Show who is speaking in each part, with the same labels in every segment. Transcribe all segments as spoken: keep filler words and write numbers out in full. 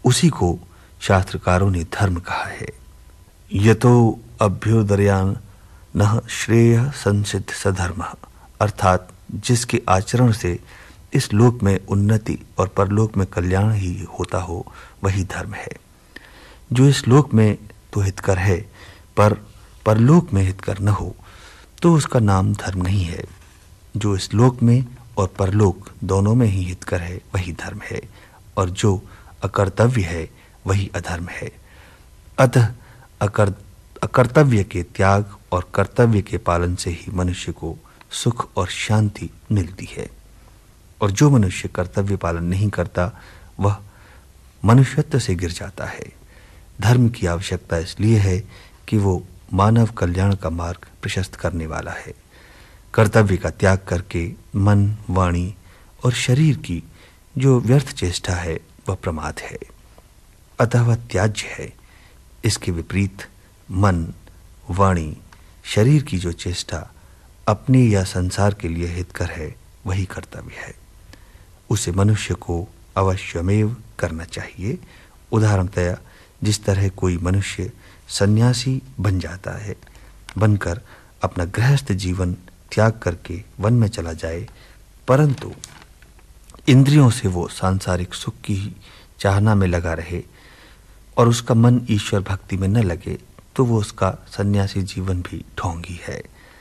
Speaker 1: उसी को शास्त्रकारों ने धर्म कहा है। यतो अभ्युदयान नः श्रेय संसिद्ध सधर्मः, अर्थात जिसके आचरण से इस लोक में उन्नति और परलोक में कल्याण ही होता हो वही धर्म है। जो इस लोक में तो हितकर है पर परलोक में हितकर न हो तो उसका नाम धर्म नहीं है। जो इस लोक में और परलोक दोनों में ही हितकर है वही धर्म है, और जो अकर्तव्य है वही अधर्म है। अतः अकर अकर्तव्य के त्याग और कर्तव्य के पालन से ही मनुष्य को सुख और शांति मिलती है, और जो मनुष्य कर्तव्य पालन नहीं करता वह मनुष्यत्व से गिर जाता है। धर्म की आवश्यकता इसलिए है कि वो मानव कल्याण का मार्ग प्रशस्त करने वाला है। कर्तव्य का त्याग करके मन, वाणी और शरीर की जो व्यर्थ चेष्टा है वह प्रमाद है, अतः वह त्याज्य है। इसके विपरीत मन, वाणी, शरीर की जो चेष्टा अपने या संसार के लिए हितकर है वही कर्तव्य है। उसे मनुष्य को अवश्यमेव करना चाहिए। उदाहरणतया जिस तरह कोई मनुष्य सन्यासी बन जाता है, बनकर अपना गृहस्थ जीवन त्याग करके वन में चला जाए, परंतु इंद्रियों से वो सांसारिक सुख की चाहना में लगा रहे और उसका मन ईश्वर भक्ति में न लगे, तो वो उसका सन्यासी जीवन भी ढोंगी है।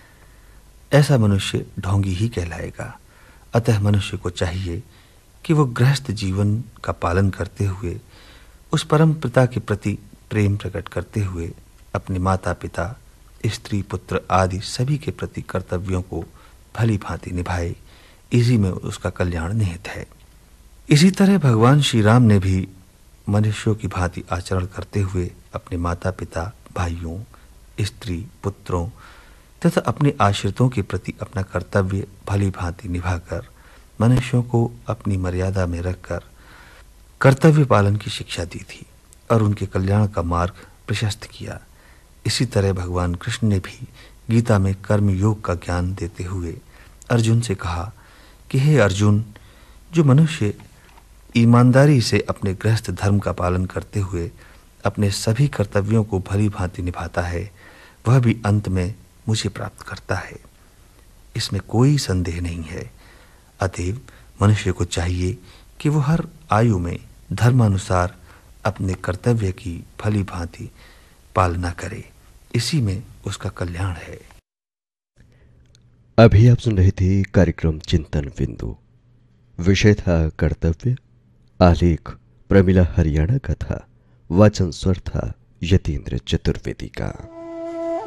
Speaker 1: ऐसा मनुष्य ढोंगी ही कहलाएगा। अतः मनुष्य को चाहिए कि वो गृहस्थ जीवन का पालन करते हुए, उस परम पिता के प्रति प्रेम प्रकट करते हुए अपने माता पिता, स्त्री, पुत्र आदि सभी के प्रति कर्तव्यों को भली भांति निभाए। इसी में उसका कल्याण निहित है। इसी तरह भगवान श्री राम ने भी मनुष्यों की भांति आचरण करते हुए अपने माता पिता, भाइयों, स्त्री, पुत्रों तथा अपने आश्रितों के प्रति अपना कर्तव्य भली भांति निभाकर मनुष्यों को अपनी मर्यादा में रखकर कर्तव्य पालन की शिक्षा दी थी और उनके कल्याण का मार्ग प्रशस्त किया। इसी तरह भगवान कृष्ण ने भी गीता में कर्म योग का ज्ञान देते हुए अर्जुन से कहा कि हे अर्जुन, जो मनुष्य ईमानदारी से अपने गृहस्थ धर्म का पालन करते हुए अपने सभी कर्तव्यों को भली भांति निभाता है, वह भी अंत में मुझे प्राप्त करता है। इसमें कोई संदेह नहीं है। अतएव मनुष्य को चाहिए कि वो हर आयु में धर्मानुसार अपने कर्तव्य की भली भांति पालना करे। इसी में उसका कल्याण है।
Speaker 2: अभी आप सुन रहे थे कार्यक्रम चिंतन बिंदु। विषय था कर्तव्य। आलेख प्रमिला हरियाणा का था। वाचन स्वर था यतीन्द्र चतुर्वेदी का।